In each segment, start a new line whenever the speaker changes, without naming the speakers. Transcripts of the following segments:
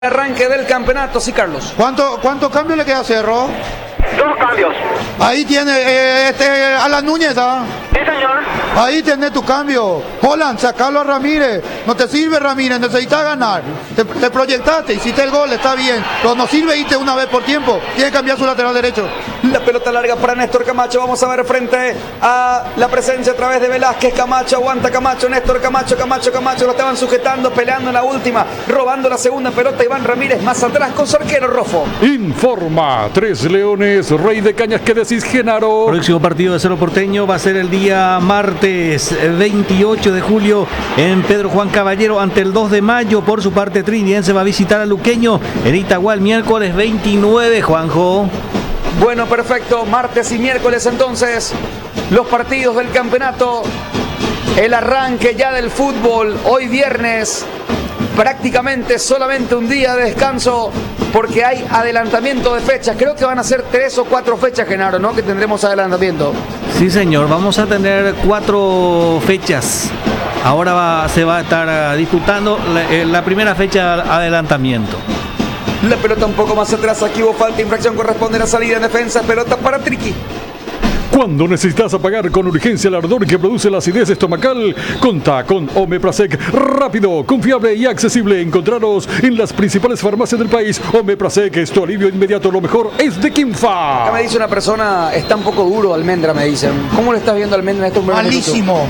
Arranque del campeonato, sí, Carlos.
¿Cuánto cambio le queda a Cerro?
2 cambios.
Ahí tiene Alan Núñez, ¿ah?
Sí, señor.
Ahí tenés tu cambio. Holland, sacalo a Ramírez. No te sirve Ramírez, necesitas ganar. Te proyectaste, hiciste el gol, está bien. Pero no sirve irte una vez por tiempo. Tiene que cambiar su lateral derecho.
La pelota larga para Néstor Camacho. Vamos a ver frente a la presencia a través de Velázquez. Camacho, aguanta Camacho, Néstor Camacho. Lo estaban sujetando, peleando en la última, robando la segunda pelota. Iván Ramírez más atrás con su arquero Rofo.
Informa 3 Leones, Rey de Cañas. ¿Qué decís, Genaro?
Próximo partido de Cerro Porteño va a ser el día martes 28 de julio en Pedro Juan Caballero ante el 2 de mayo. Por su parte, Trinidad va a visitar a Luqueño en Itagua el miércoles 29, Juanjo.
Bueno, perfecto. Martes y miércoles entonces los partidos del campeonato. El arranque ya del fútbol. Hoy viernes prácticamente solamente un día de descanso porque hay adelantamiento de fechas. Creo que van a ser 3 o 4 fechas, Genaro, ¿no? Que tendremos adelantamiento.
Sí, señor. Vamos a tener 4 fechas. Ahora se va a estar disputando la primera fecha de adelantamiento.
La pelota un poco más atrás. Aquí hubo falta, infracción, corresponde a la salida en defensa. Pelota para Triqui.
Cuando necesitas apagar con urgencia el ardor que produce la acidez estomacal, contá con Omeprazec. Rápido, confiable y accesible. Encontraros en las principales farmacias del país. Omeprazec es tu alivio inmediato. Lo mejor es de Quimfa.
Acá me dice una persona, está un poco duro Almendra, me dicen. ¿Cómo le estás viendo a Almendra en estos momentos?
Malísimo.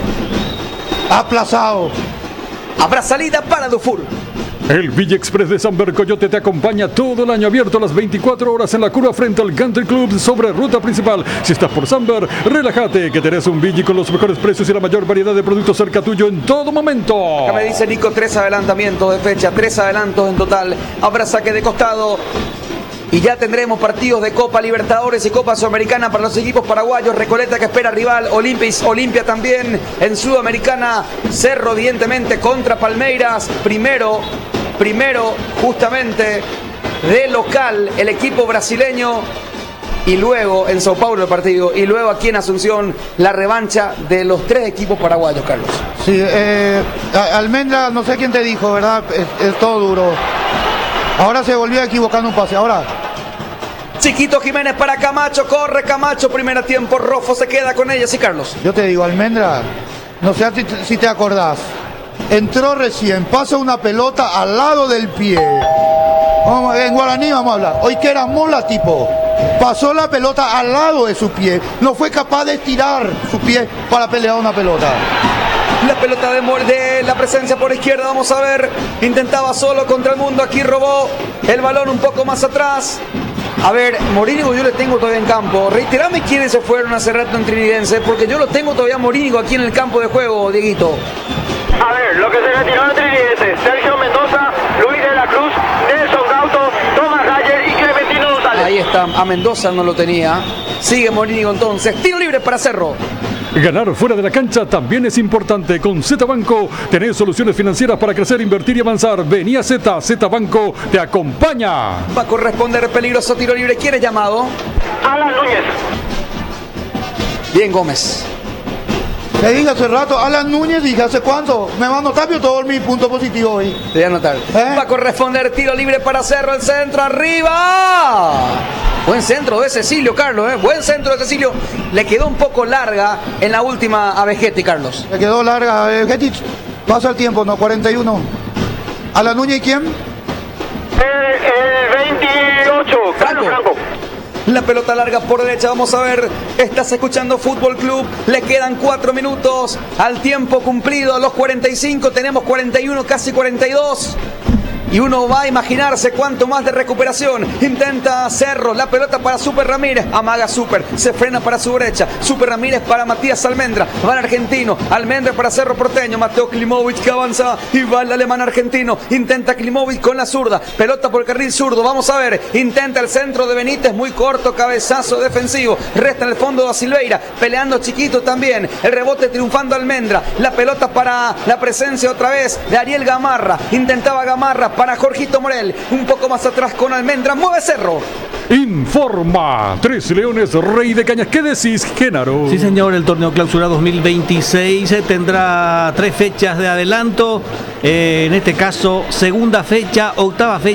Aplazado.
Habrá salida para Dufour.
El Villa Express de Samber Coyote te acompaña todo el año, abierto a las 24 horas en la curva frente al Country Club sobre ruta principal. Si estás por Samber, relájate que tenés un Villa con los mejores precios y la mayor variedad de productos cerca tuyo en todo momento.
Acá me dice Nico, 3 adelantamientos de fecha, 3 adelantos en total. Habrá saque de costado. Y ya tendremos partidos de Copa Libertadores y Copa Sudamericana para los equipos paraguayos. Recoleta que espera rival, Olimpia también en Sudamericana. Cerro evidentemente contra Palmeiras. Primero justamente de local el equipo brasileño. Y luego en Sao Paulo el partido. Y luego aquí en Asunción la revancha de los 3 equipos paraguayos, Carlos.
Sí, Almendra, no sé quién te dijo, ¿verdad? Es todo duro. Ahora se volvió a equivocar en un pase, ahora.
Chiquito Jiménez para Camacho, corre Camacho, primer tiempo, Rofo se queda con ella, sí, Carlos.
Yo te digo, Almendra, no sé si te acordás, entró recién, pasa una pelota al lado del pie. En guaraní vamos a hablar, hoy que era mola tipo, pasó la pelota al lado de su pie, no fue capaz de estirar su pie para pelear una pelota.
La pelota de la presencia por izquierda, vamos a ver, intentaba solo contra el mundo, aquí robó el balón un poco más atrás. A ver, Morínigo yo le tengo todavía en campo, reiterame quiénes se fueron hace rato en Trinidense, porque yo lo tengo todavía Morínigo aquí en el campo de juego, Dieguito.
A ver, lo que se retiró en Trinidense: Sergio Mendoza, Luis de la Cruz, Nelson Gauto, Tomás Rayer y Clementino González.
Ahí está, a Mendoza no lo tenía. Sigue Morínigo entonces, tiro libre para Cerro.
Ganar fuera de la cancha también es importante. Con Z Banco tenés soluciones financieras para crecer, invertir y avanzar. Vení a Z Banco te acompaña.
Va a corresponder peligroso tiro libre. ¿Quién es llamado?
Alan Núñez.
Bien, Gómez.
Te dije hace rato, Alan Núñez, dije hace cuánto, me va a anotar yo todo mi punto positivo hoy.
Te voy a anotar. Va a corresponder tiro libre para Cerro, el centro arriba. Buen centro de Cecilio, Carlos, buen centro de Cecilio. Le quedó un poco larga en la última a Vegetti, Carlos.
Le quedó larga, Vegetti, pasa el tiempo, no, 41. ¿Alan Núñez y quién?
El 28, Carlos Franco.
La pelota larga por derecha, vamos a ver, estás escuchando Fútbol Club, le quedan 4 minutos al tiempo cumplido, a los 45, tenemos 41, casi 42. Y uno va a imaginarse cuánto más de recuperación. Intenta Cerro, la pelota para Super Ramírez. Amaga Super, se frena para su derecha. Super Ramírez para Matías Almendra. Va el argentino, Almendra para Cerro Porteño. Mateo Klimovic que avanza y va el alemán argentino. Intenta Klimovic con la zurda. Pelota por el carril zurdo, vamos a ver. Intenta el centro de Benítez, muy corto, cabezazo defensivo. Resta en el fondo a Silveira, peleando chiquito también. El rebote triunfando Almendra. La pelota para la presencia otra vez de Ariel Gamarra. Intentaba Gamarra para Jorgito Morel. Un poco más atrás con Almendra. Mueve Cerro.
Informa Tres Leones, Rey de Cañas. ¿Qué decís, Genaro?
Sí, señor, el torneo clausura 2026 tendrá 3 fechas de adelanto. En este caso, segunda fecha, octava fecha.